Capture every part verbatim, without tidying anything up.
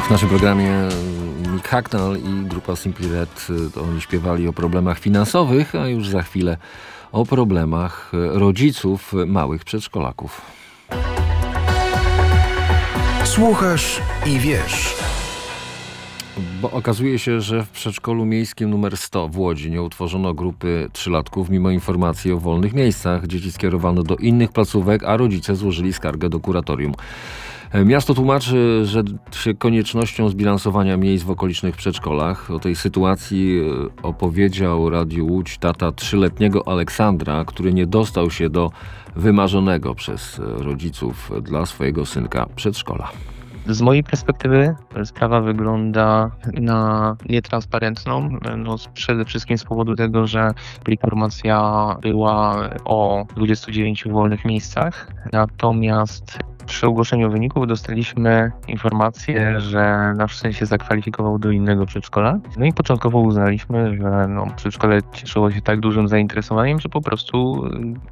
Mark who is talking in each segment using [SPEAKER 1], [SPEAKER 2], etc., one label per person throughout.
[SPEAKER 1] W naszym programie Mick Hucknall i grupa Simply Red, to oni śpiewali o problemach finansowych, a już za chwilę o problemach rodziców małych przedszkolaków.
[SPEAKER 2] Słuchasz i wiesz.
[SPEAKER 1] Bo okazuje się, że w przedszkolu miejskim numer sto w Łodzi nie utworzono grupy trzylatków mimo informacji o wolnych miejscach. Dzieci skierowano do innych placówek, a rodzice złożyli skargę do kuratorium. Miasto tłumaczy, że się koniecznością zbilansowania miejsc w okolicznych przedszkolach. O tej sytuacji opowiedział Radiu Łódź tata trzyletniego Aleksandra, który nie dostał się do wymarzonego przez rodziców dla swojego synka przedszkola.
[SPEAKER 3] Z mojej perspektywy sprawa wygląda na nietransparentną, no przede wszystkim z powodu tego, że informacja była o dwudziestu dziewięciu wolnych miejscach, natomiast przy ogłoszeniu wyników dostaliśmy informację, że nasz syn się zakwalifikował do innego przedszkola. No i początkowo uznaliśmy, że no, przedszkole cieszyło się tak dużym zainteresowaniem, że po prostu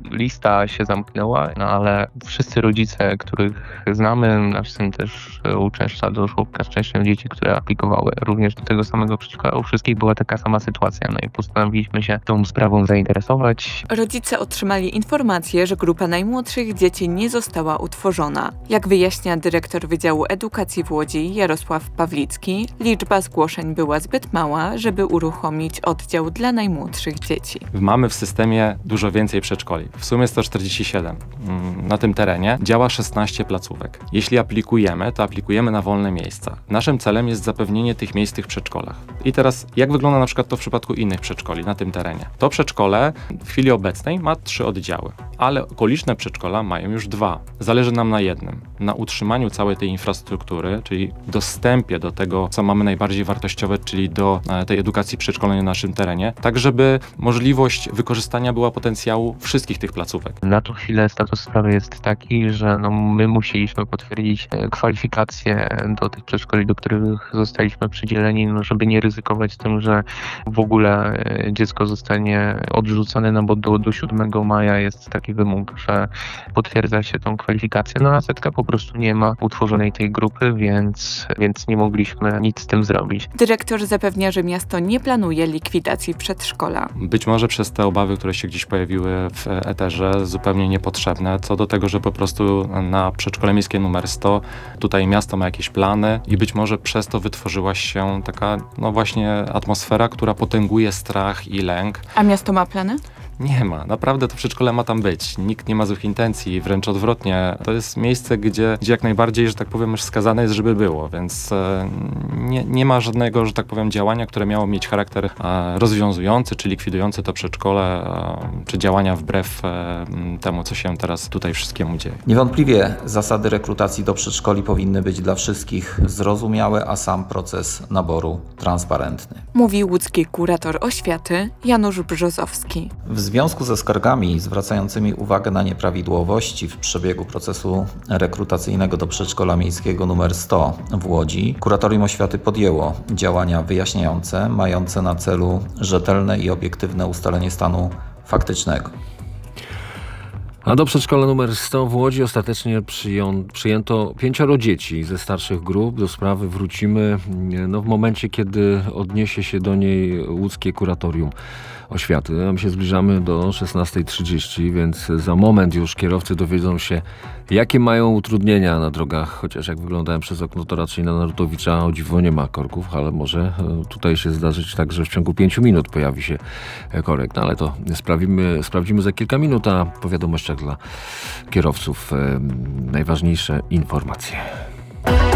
[SPEAKER 3] lista się zamknęła, no ale wszyscy rodzice, których znamy, nasz syn też uczęszcza do żłobka z częścią dzieci, które aplikowały również do tego samego przedszkola. U wszystkich była taka sama sytuacja, no i postanowiliśmy się tą sprawą zainteresować.
[SPEAKER 4] Rodzice otrzymali informację, że grupa najmłodszych dzieci nie została utworzona. Jak wyjaśnia dyrektor Wydziału Edukacji w Łodzi Jarosław Pawlicki, liczba zgłoszeń była zbyt mała, żeby uruchomić oddział dla najmłodszych dzieci.
[SPEAKER 5] Mamy w systemie dużo więcej przedszkoli. W sumie sto czterdzieści siedem. Na tym terenie działa szesnaście placówek. Jeśli aplikujemy, to aplikujemy na wolne miejsca. Naszym celem jest zapewnienie tych miejsc w tych przedszkolach. I teraz, jak wygląda na przykład to w przypadku innych przedszkoli na tym terenie? To przedszkole w chwili obecnej ma trzy oddziały, ale okoliczne przedszkola mają już dwa. Zależy nam na jednym. Na utrzymaniu całej tej infrastruktury, czyli dostępie do tego, co mamy najbardziej wartościowe, czyli do tej edukacji przedszkolnej na naszym terenie, tak żeby możliwość wykorzystania była potencjału wszystkich tych placówek.
[SPEAKER 3] Na tą chwilę status sprawy jest taki, że no my musieliśmy potwierdzić kwalifikacje do tych przedszkoli, do których zostaliśmy przydzieleni, no żeby nie ryzykować tym, że w ogóle dziecko zostanie odrzucone, no bo do, do siódmego maja jest taki wymóg, że potwierdza się tą kwalifikację, no a setka po prostu nie ma utworzonej tej grupy, więc, więc nie mogliśmy nic z tym zrobić.
[SPEAKER 4] Dyrektor zapewnia, że miasto nie planuje likwidacji przedszkola.
[SPEAKER 5] Być może przez te obawy, które się gdzieś pojawiły w eterze, zupełnie niepotrzebne, co do tego, że po prostu na przedszkole miejskie numer sto tutaj miasto ma jakieś plany i być może przez to wytworzyła się taka, no właśnie atmosfera, która potęguje strach i lęk.
[SPEAKER 4] A miasto ma plany?
[SPEAKER 5] Nie ma. Naprawdę to przedszkole ma tam być. Nikt nie ma złych intencji, wręcz odwrotnie. To jest miejsce, gdzie, gdzie jak najbardziej, że tak powiem, już skazane jest, żeby było, więc e, nie, nie ma żadnego, że tak powiem, działania, które miało mieć charakter e, rozwiązujący, czy likwidujący to przedszkole, e, czy działania wbrew e, temu, co się teraz tutaj wszystkiemu dzieje.
[SPEAKER 6] Niewątpliwie zasady rekrutacji do przedszkoli powinny być dla wszystkich zrozumiałe, a sam proces naboru transparentny.
[SPEAKER 4] Mówi łódzki kurator oświaty Janusz Brzozowski.
[SPEAKER 6] W związku ze skargami zwracającymi uwagę na nieprawidłowości w przebiegu procesu rekrutacyjnego do przedszkola miejskiego numer sto w Łodzi, Kuratorium Oświaty podjęło działania wyjaśniające, mające na celu rzetelne i obiektywne ustalenie stanu faktycznego.
[SPEAKER 1] A do przedszkola numer sto w Łodzi ostatecznie przyją, przyjęto pięcioro dzieci ze starszych grup. Do sprawy wrócimy no, w momencie, kiedy odniesie się do niej łódzkie kuratorium oświaty. My się zbliżamy do szesnasta trzydzieści, więc za moment już kierowcy dowiedzą się, jakie mają utrudnienia na drogach, chociaż jak wyglądałem przez okno, to raczej na Narutowicza o dziwo nie ma korków, ale może tutaj się zdarzyć tak, że w ciągu pięciu minut pojawi się korek. No ale to sprawimy, sprawdzimy za kilka minut, a po wiadomościach dla kierowców najważniejsze informacje.